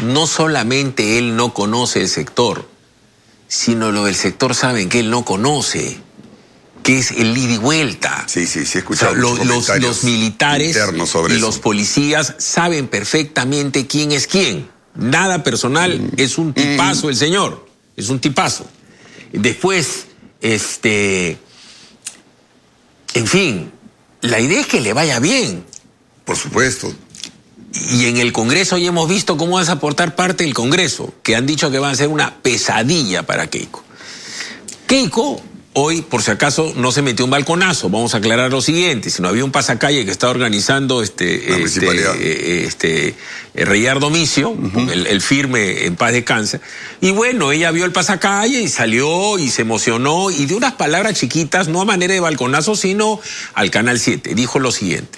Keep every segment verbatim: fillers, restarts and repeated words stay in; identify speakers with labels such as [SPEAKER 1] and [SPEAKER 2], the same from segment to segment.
[SPEAKER 1] no solamente él no conoce el sector, sino lo del sector saben que él no conoce, que es el ida y vuelta.
[SPEAKER 2] Sí, sí, sí, he escuchado.
[SPEAKER 1] O sea, lo, los, los militares
[SPEAKER 2] sobre
[SPEAKER 1] y
[SPEAKER 2] eso.
[SPEAKER 1] los policías saben perfectamente quién es quién. Nada personal, mm. es un tipazo mm. el señor, es un tipazo. Después, este, en fin, la idea es que le vaya bien.
[SPEAKER 2] Por supuesto.
[SPEAKER 1] Y en el Congreso hoy hemos visto cómo vas a aportar parte del Congreso, que han dicho que van a ser una pesadilla para Keiko. Keiko, hoy, por si acaso, no se metió un balconazo. Vamos a aclarar lo siguiente. Si no había un pasacalle que está organizando este, este, eh, este eh, Reyardo Micio, uh-huh. el, el firme en paz descansa. Y bueno, ella vio el pasacalle y salió y se emocionó y de unas palabras chiquitas, no a manera de balconazo, sino al Canal siete. Dijo lo siguiente.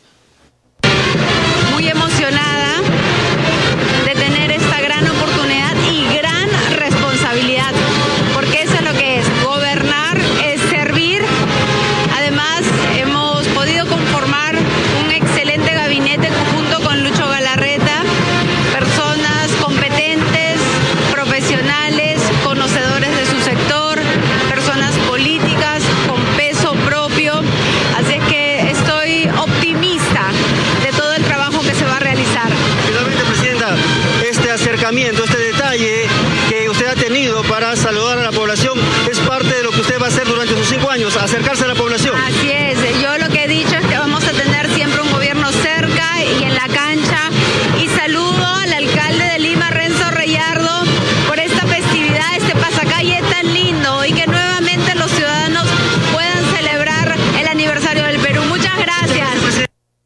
[SPEAKER 3] Muy emocionada de tener esta gran oportunidad y gran responsabilidad, porque eso es lo que es, gobernar es servir. Además, hemos podido conformar un excelente gabinete junto con Lucho Galarreta, personas competentes, profesionales, conocedores de su sector, personas políticas con peso propio, así es que estoy optimista de todo el trabajo que se va a realizar.
[SPEAKER 4] Finalmente, Presidenta, este acercamiento, este detalle que usted ha tenido para saludar a la población, es parte de lo que usted va a hacer durante sus cinco años, acercarse a la población.
[SPEAKER 3] Así es, yo lo que he dicho es que vamos a tener siempre un gobierno cerca y en la cancha, y saludo al alcalde de Lima, Renzo Reyardo, por esta festividad, este pasacalle tan lindo, y que nuevamente los ciudadanos puedan celebrar el aniversario del Perú. Muchas gracias.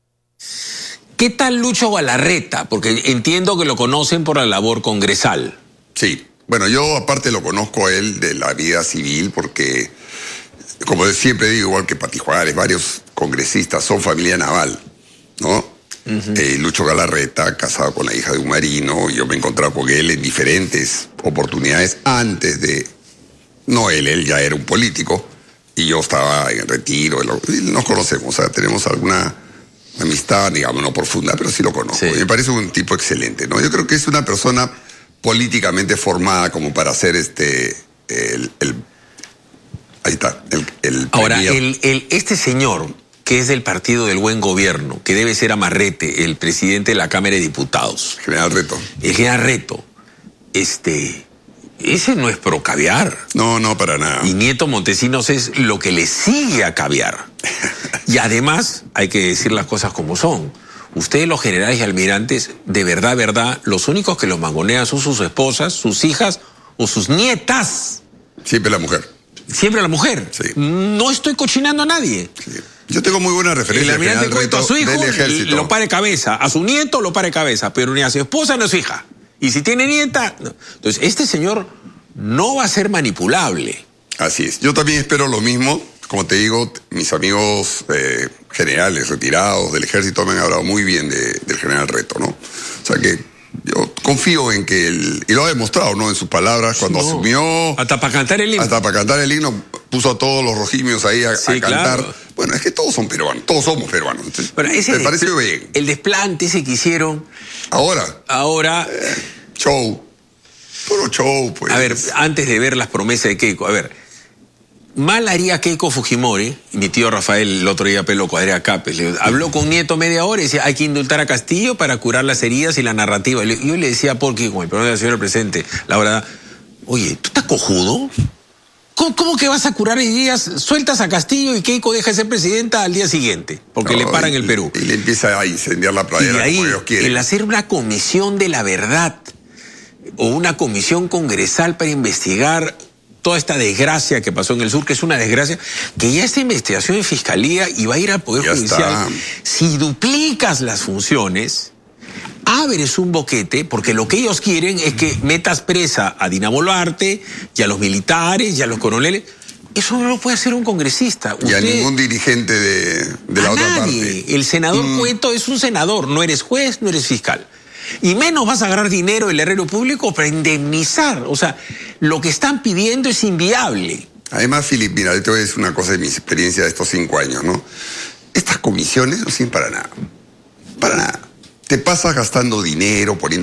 [SPEAKER 1] ¿Qué tal Lucho Galarreta? Porque entiendo que lo conocen por la labor congresal.
[SPEAKER 2] Sí, bueno, yo aparte lo conozco a él de la vida civil porque, como siempre digo, igual que Pati Juárez, varios congresistas son familia naval, ¿no? Uh-huh. eh, Lucho Galarreta, casado con la hija de un marino, yo me he encontrado con él en diferentes oportunidades antes de... No él, él ya era un político y yo estaba en retiro, nos conocemos, o sea, tenemos alguna... amistad, digamos, no profunda, pero sí lo conozco. Sí. Me parece un tipo excelente, ¿no? Yo creo que es una persona políticamente formada como para hacer este... El, el, ahí está, el, el
[SPEAKER 1] Ahora, el, el, este señor, que es del Partido del Buen Gobierno, que debe ser Amarrete, el presidente de la Cámara de Diputados.
[SPEAKER 2] General Reto.
[SPEAKER 1] El general Reto. Este... Ese no es pro caviar.
[SPEAKER 2] No, no, para nada.
[SPEAKER 1] Y Nieto Montesinos es lo que le sigue a caviar. Y además, hay que decir las cosas como son. Ustedes, los generales y almirantes, de verdad, verdad, los únicos que los mangonean son sus esposas, sus hijas o sus nietas.
[SPEAKER 2] Siempre la mujer.
[SPEAKER 1] Siempre la mujer.
[SPEAKER 2] Sí.
[SPEAKER 1] No estoy cochinando a nadie.
[SPEAKER 2] Sí. Yo tengo muy buena referencia.
[SPEAKER 1] El almirante cuento a su hijo, lo para de cabeza. A su nieto lo para de cabeza, pero ni a su esposa ni a su hija. Y si tiene nieta... No. Entonces, este señor no va a ser manipulable.
[SPEAKER 2] Así es. Yo también espero lo mismo. Como te digo, mis amigos eh, generales retirados del ejército me han hablado muy bien de, del general Reto, ¿no? O sea que yo confío en que él... Y lo ha demostrado, ¿no? En sus palabras, cuando no. asumió...
[SPEAKER 1] Hasta para cantar el himno.
[SPEAKER 2] Hasta para cantar el himno. Puso a todos los rojimios ahí a, sí, a cantar. Claro. Bueno, es que todos son peruanos. Todos somos peruanos. Entonces,
[SPEAKER 1] bueno, ese
[SPEAKER 2] me parece bien.
[SPEAKER 1] El desplante ese que hicieron...
[SPEAKER 2] Ahora.
[SPEAKER 1] Ahora...
[SPEAKER 2] Eh, show. Puro show, pues.
[SPEAKER 1] A ver, antes de ver las promesas de Keiko, a ver, mal haría Keiko Fujimori, y mi tío Rafael el otro día pelo cuadrea Capes, le habló con Nieto media hora y decía, hay que indultar a Castillo para curar las heridas y la narrativa. Y yo le decía, ¿por qué? Con el perdón del señor presidente, la verdad, oye, ¿tú estás cojudo? ¿Cómo, ¿Cómo que vas a curar heridas? Sueltas a Castillo y Keiko deja de ser presidenta al día siguiente, porque no, le paran
[SPEAKER 2] y,
[SPEAKER 1] el Perú.
[SPEAKER 2] Y le empieza a incendiar la pradera,
[SPEAKER 1] y ahí,
[SPEAKER 2] como ellos quieren.
[SPEAKER 1] El hacer una comisión de la verdad, o una comisión congresal para investigar toda esta desgracia que pasó en el sur, que es una desgracia, que ya está investigación en fiscalía y va a ir al Poder
[SPEAKER 2] ya
[SPEAKER 1] Judicial.
[SPEAKER 2] Está.
[SPEAKER 1] Si duplicas las funciones, abres un boquete, porque lo que ellos quieren es que metas presa a Dina Boluarte y a los militares y a los coroneles. Eso no lo puede hacer un congresista.
[SPEAKER 2] Usted, y a ningún dirigente de, de la otra
[SPEAKER 1] nadie.
[SPEAKER 2] parte.
[SPEAKER 1] El senador mm. Cueto es un senador, no eres juez, no eres fiscal. Y menos vas a agarrar dinero del erario público para indemnizar. O sea, lo que están pidiendo es inviable.
[SPEAKER 2] Además, Philip, mira, te voy a decir una cosa de mi experiencia de estos cinco años, ¿no? Estas comisiones no sirven para nada. Para nada. Te pasas gastando dinero, poniendo